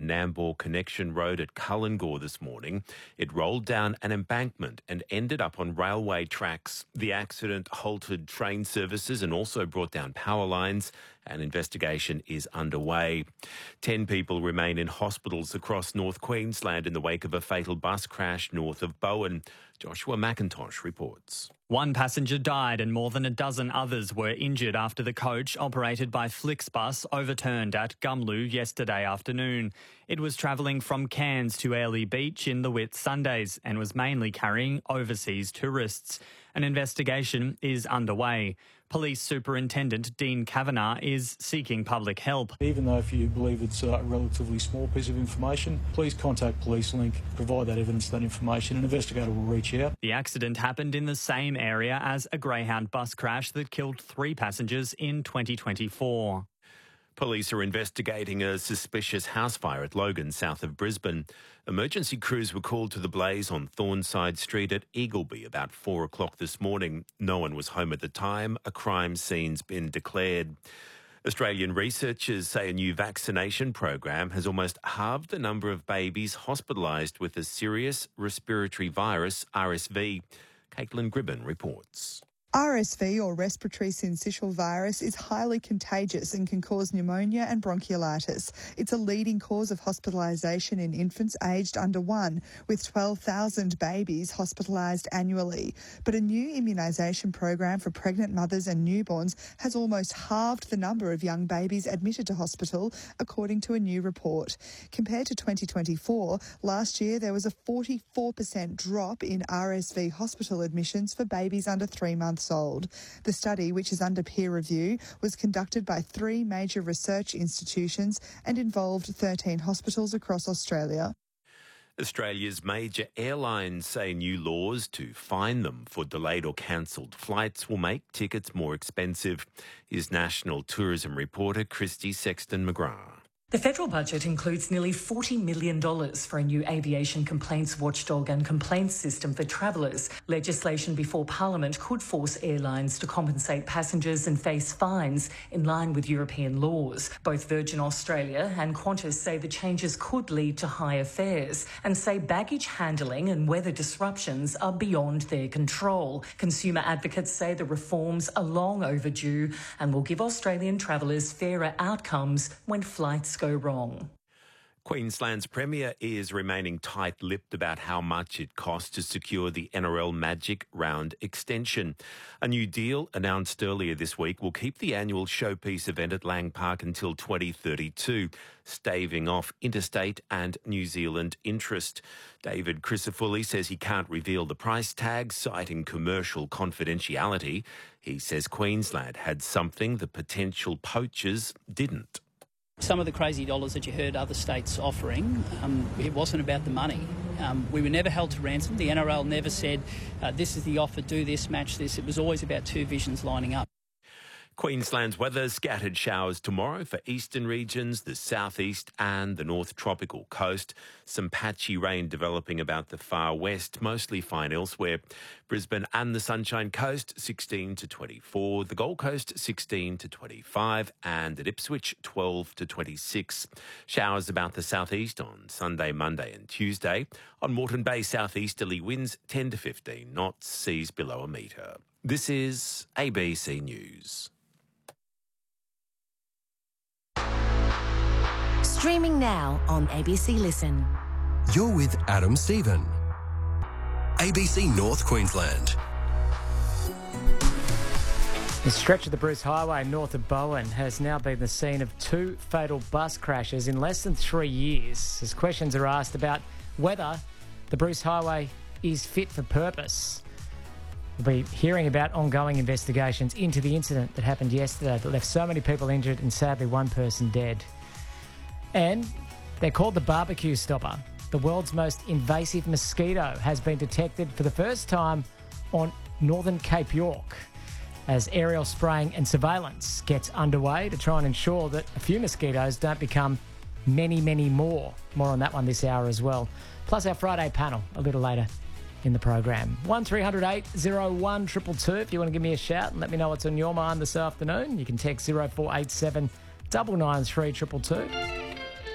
Nambour Connection Road at Cullengore this morning. It rolled down an embankment and ended up on railway tracks. The accident halted train services and also brought down power lines. An investigation is underway. 10 people remain in hospitals across North Queensland in the wake of a fatal bus crash north of Bowen. Joshua McIntosh reports. One passenger died and more than a dozen others were injured after the coach operated by Flixbus overturned at Gumlu yesterday afternoon. It was travelling from Cairns to Airlie Beach in the Whitsundays and was mainly carrying overseas tourists. An investigation is underway. Police Superintendent Dean Kavanagh is seeking public help. Even though if you believe it's a relatively small piece of information, please contact PoliceLink, provide that evidence, that information. An investigator will reach out. The accident happened in the same area as a Greyhound bus crash that killed 3 passengers in 2024. Police are investigating a suspicious house fire at Logan, south of Brisbane. Emergency crews were called to the blaze on Thornside Street at Eagleby about 4 o'clock this morning. No one was home at the time. A crime scene's been declared. Australian researchers say a new vaccination program has almost halved the number of babies hospitalised with a serious respiratory virus, RSV. Caitlin Gribben reports. RSV, or respiratory syncytial virus, is highly contagious and can cause pneumonia and bronchiolitis. It's a leading cause of hospitalisation in infants aged under 1, with 12,000 babies hospitalised annually. But a new immunisation program for pregnant mothers and newborns has almost halved the number of young babies admitted to hospital, according to a new report. Compared to 2024, last year there was a 44% drop in RSV hospital admissions for babies under 3 months old. The study, which is under peer review, was conducted by 3 major research institutions and involved 13 hospitals across Australia. Australia's major airlines say new laws to fine them for delayed or cancelled flights will make tickets more expensive. Here's national tourism reporter Christy Sexton-McGrath. The federal budget includes nearly $40 million for a new aviation complaints watchdog and complaints system for travellers. Legislation before Parliament could force airlines to compensate passengers and face fines in line with European laws. Both Virgin Australia and Qantas say the changes could lead to higher fares and say baggage handling and weather disruptions are beyond their control. Consumer advocates say the reforms are long overdue and will give Australian travellers fairer outcomes when flights go wrong. Queensland's Premier is remaining tight-lipped about how much it costs to secure the NRL Magic Round extension. A new deal announced earlier this week will keep the annual showpiece event at Lang Park until 2032, staving off interstate and New Zealand interest. David Crisafulli says he can't reveal the price tag, citing commercial confidentiality. He says Queensland had something the potential poachers didn't. Some of the crazy dollars that you heard other states offering, it wasn't about the money. We were never held to ransom. The NRL never said, this is the offer, do this, match this. It was always about 2 visions lining up. Queensland's weather, scattered showers tomorrow for eastern regions, the southeast and the north tropical coast. Some patchy rain developing about the far west, mostly fine elsewhere. Brisbane and the Sunshine Coast, 16 to 24. The Gold Coast, 16 to 25. And at Ipswich, 12 to 26. Showers about the southeast on Sunday, Monday and Tuesday. On Moreton Bay, southeasterly winds 10 to 15 knots, seas below a metre. This is ABC News. Streaming now on ABC Listen. You're with Adam Stephen. ABC North Queensland. The stretch of the Bruce Highway north of Bowen has now been the scene of 2 fatal bus crashes in less than 3 years, as questions are asked about whether the Bruce Highway is fit for purpose. We'll be hearing about ongoing investigations into the incident that happened yesterday that left so many people injured and sadly 1 person dead. And they're called the barbecue stopper. The world's most invasive mosquito has been detected for the first time on northern Cape York as aerial spraying and surveillance gets underway to try and ensure that a few mosquitoes don't become many, many more. More on that one this hour as well. Plus our Friday panel a little later in the program. 1300 801 222 if you want to give me a shout and let me know what's on your mind this afternoon. You can text 0487 993 222.